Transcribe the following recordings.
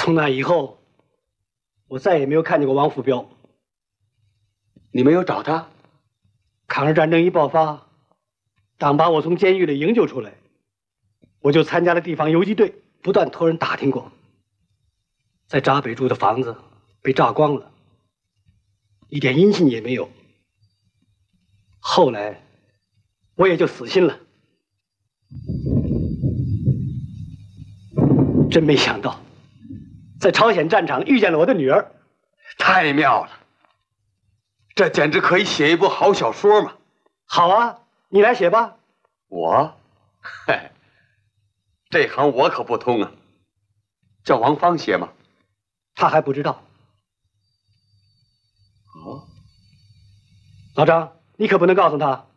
从那以后，我再也没有看见过王福彪。 你没有找他？ 抗日战争一爆发，当把我从监狱里营救出来，我就参加了地方游击队，不断托人打听过。在闸北住的房子被炸光了，一点音信也没有。后来，我也就死心了。真没想到，在朝鲜战场遇见了我的女儿。 太妙了，这简直可以写一部好小说嘛！ 好啊，你来写吧。 我，嘿，这行我可不通啊。叫王芳写吗？ 他还不知道。 哦， 老张，你可不能告诉他。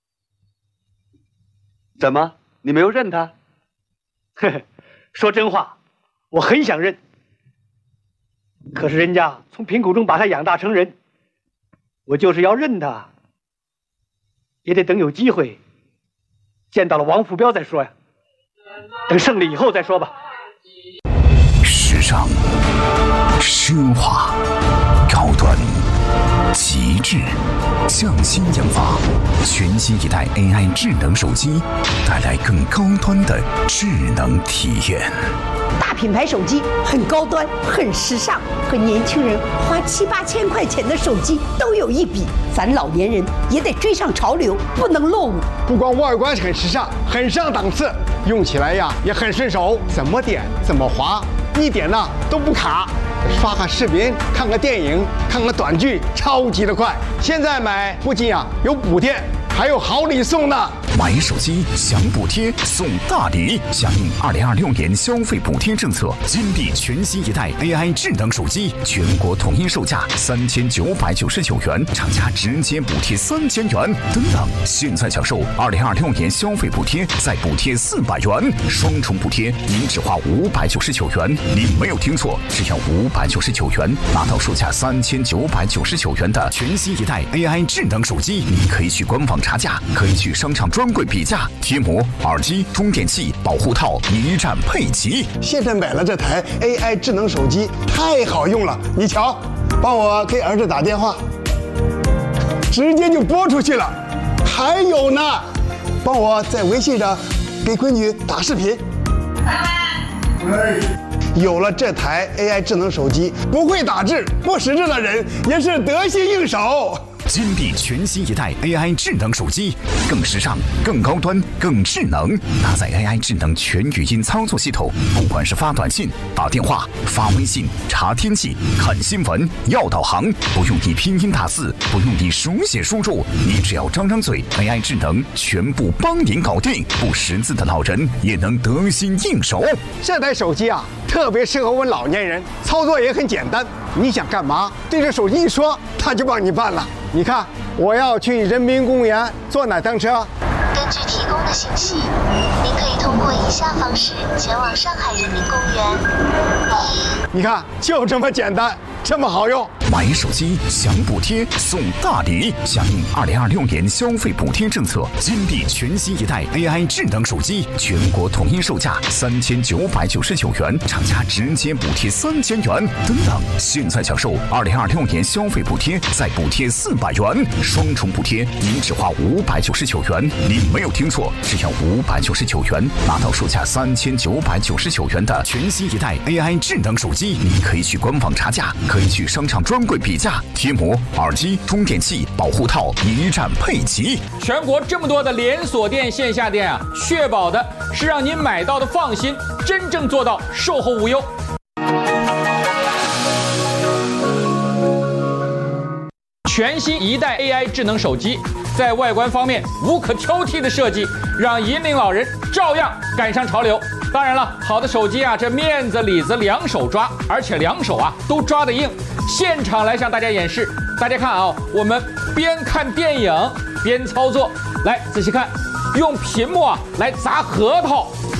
怎么，你没有认他？ 嘿嘿，说真话，我很想认。可是人家从贫苦中把他养大成人，我就是要认他，也得等有机会见到了王福彪再说呀。等胜利以后再说吧。 时尚、奢华、高端、极致，匠心研发，全新一代 AI 智能手机，带来更高端的智能体验。 大品牌手机很高端，很时尚，和年轻人花7、8千块钱的手机都有一比。咱老年人也得追上潮流，不能落伍。 不光外观很时尚，很上档次，用起来呀也很顺手，怎么点怎么滑，一点呢都不卡。刷个视频，看个电影，看个短剧，超级的快。现在买不仅有补贴，还有好礼送呢。 买手机享补贴送大礼，响应2026年消费补贴政策，金地全新一代 AI 智能手机，全国统一售价3999元，厂家直接补贴3000元。等等，现在享受2026年消费补贴，再补贴400元，双重补贴，您只花599元。您没有听错，只要599元，拿到售价3999元的全新一代 AI 智能手机。您可以去官网查价，可以去商场专柜比价，贴膜、耳机、充电器、保护套一站配齐。 现在买了这台 AI 智能手机，太好用了。你瞧，帮我给儿子打电话，直接就拨出去了。还有呢，帮我在微信上给闺女打视频。有了这台 AI 智能手机，不会打字、不识字的人也是得心应手。 金地全新一代 AI 智能手机，更时尚、更高端、更智能，搭载 AI 智能全语音操作系统，不管是发短信、打电话、发微信、查天气、看新闻、要导航，不用你拼音打字，不用你手写输入，你只要张张嘴 ，AI 智能全部帮您搞定，不识字的老人也能得心应手。 这台手机特别适合我们老年人，操作也很简单。你想干嘛，对着手机一说，它就帮你办了。你看，我要去人民公园坐哪趟车？ 根据提供的信息，您可以通过以下方式前往上海人民公园。 你看，就这么简单，这么好用。 买手机享补贴送大礼，响应2026年消费补贴政策，金地全新一代 AI 智能手机，全国统一售价3999元，厂家直接补贴3000元。等等，现在享受2026年消费补贴，再补贴400元，双重补贴，您只花599元。您没有听错，只要599元，拿到售价3999元的全新一代 AI 智能手机。您可以去官网查价，可以去商场专柜比价，贴膜、耳机、充电器、保护套一站配齐。 全国这么多的连锁店、线下店确保的是让您买到的放心，真正做到售后无忧。全新一代 AI 智能手机，在外观方面无可挑剔的设计，让银龄老人照样赶上潮流。当然了，好的手机这面子里子两手抓，而且两手都抓得硬。现场来向大家演示，大家看我们边看电影边操作，来仔细看，用屏幕来砸核桃，